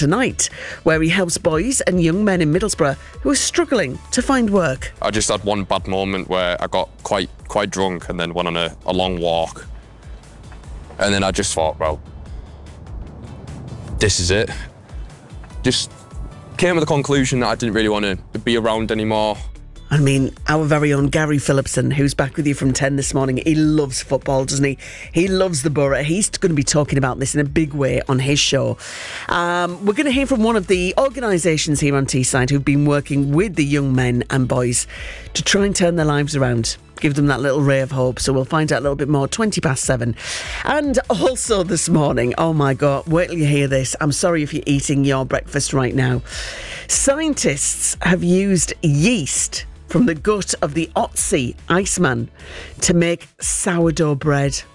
tonight, where he helps boys and young men in Middlesbrough who are struggling to find work. I just had one bad moment where I got quite drunk and then went on a long walk. And then I just thought, well, this is it. Just came to the conclusion that I didn't really want to be around anymore. I mean, our very own Gary Phillipson, who's back with you from 10 this morning, he loves football, doesn't he? He loves the Borough. He's going to be talking about this in a big way on his show. We're going to hear from one of the organisations here on Teesside who've been working with the young men and boys to try and turn their lives around, give them that little ray of hope. So we'll find out a little bit more, 7:20. And also this morning, oh my God, wait till you hear this. I'm sorry if you're eating your breakfast right now. Scientists have used yeast from the gut of the Otzi Iceman to make sourdough bread.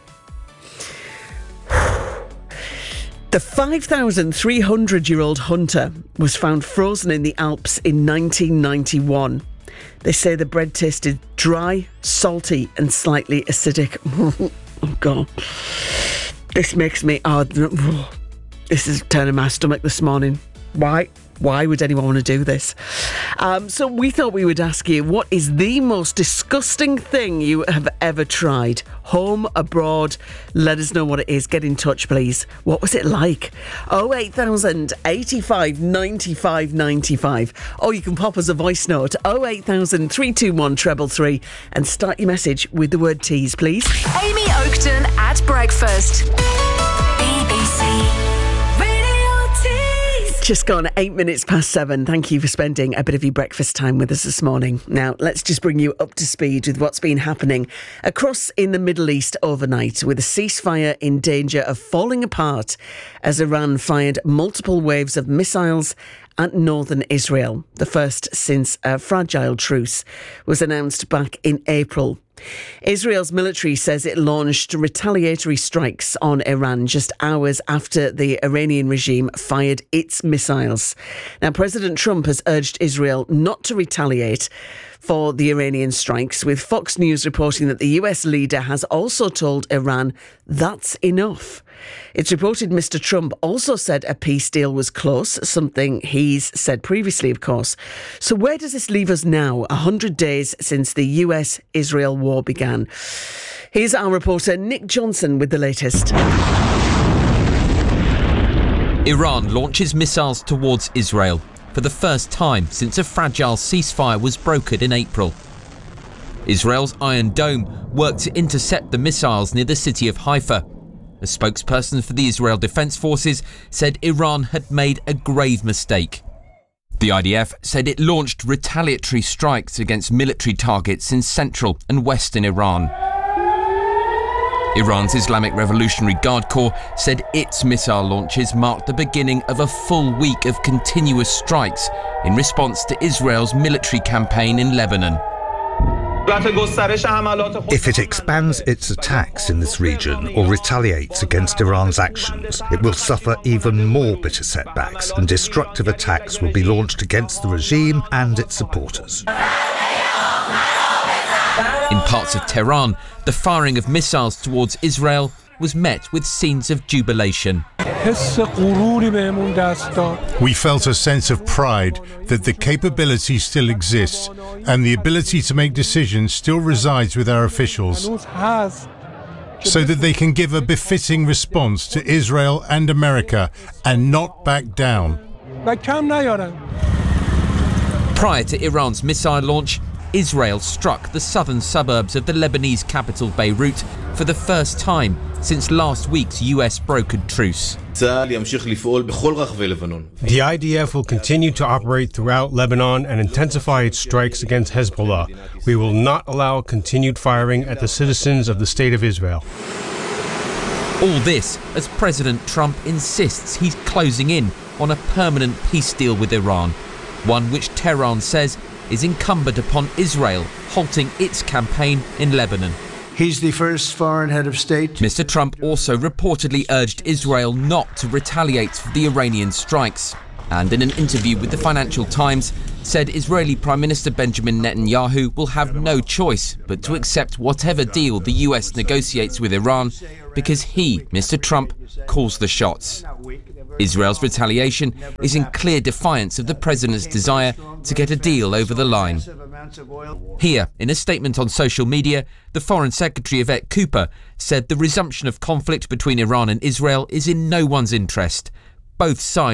The 5,300-year-old hunter was found frozen in the Alps in 1991. They say the bread tasted dry, salty and slightly acidic. Oh, God. This makes me... this is turning my stomach this morning. Why would anyone want to do this? So we thought we would ask you, what is the most disgusting thing you have ever tried? Home, abroad, let us know what it is. Get in touch, please. What was it like? 08000 85 95 95. Or you can pop us a voice note, 08000 321 333, and start your message with the word tease, please. Amy Oakton at breakfast. BBC. Just gone 7:08. Thank you for spending a bit of your breakfast time with us this morning. Now, let's just bring you up to speed with what's been happening across in the Middle East overnight, with a ceasefire in danger of falling apart as Iran fired multiple waves of missiles at northern Israel. The first since a fragile truce was announced back in April. Israel's military says it launched retaliatory strikes on Iran just hours after the Iranian regime fired its missiles. Now, President Trump has urged Israel not to retaliate for the Iranian strikes, with Fox News reporting that the US leader has also told Iran that's enough. It's reported Mr. Trump also said a peace deal was close, something he's said previously, of course. So where does this leave us now, 100 days since the US-Israel war began? Here's our reporter Nick Johnson with the latest. Iran launches missiles towards Israel for the first time since a fragile ceasefire was brokered in April. Israel's Iron Dome worked to intercept the missiles near the city of Haifa. A spokesperson for the Israel Defense Forces said Iran had made a grave mistake. The IDF said it launched retaliatory strikes against military targets in central and western Iran. Iran's Islamic Revolutionary Guard Corps said its missile launches marked the beginning of a full week of continuous strikes in response to Israel's military campaign in Lebanon. If it expands its attacks in this region or retaliates against Iran's actions, it will suffer even more bitter setbacks, and destructive attacks will be launched against the regime and its supporters. In parts of Tehran, the firing of missiles towards Israel was met with scenes of jubilation. We felt a sense of pride that the capability still exists and the ability to make decisions still resides with our officials, so that they can give a befitting response to Israel and America and not back down. Prior to Iran's missile launch, Israel struck the southern suburbs of the Lebanese capital Beirut for the first time since last week's US brokered truce. The IDF will continue to operate throughout Lebanon and intensify its strikes against Hezbollah. We will not allow continued firing at the citizens of the State of Israel. All this as President Trump insists he's closing in on a permanent peace deal with Iran, one which Tehran says is incumbent upon Israel halting its campaign in Lebanon. He's the first foreign head of state. Mr. Trump also reportedly urged Israel not to retaliate for the Iranian strikes. And in an interview with the Financial Times, said Israeli Prime Minister Benjamin Netanyahu will have no choice but to accept whatever deal the US negotiates with Iran because he, Mr. Trump, calls the shots. Israel's retaliation is in clear defiance of the president's desire to get a deal over the line. Here, in a statement on social media, the Foreign Secretary Yvette Cooper said the resumption of conflict between Iran and Israel is in no one's interest. Both sides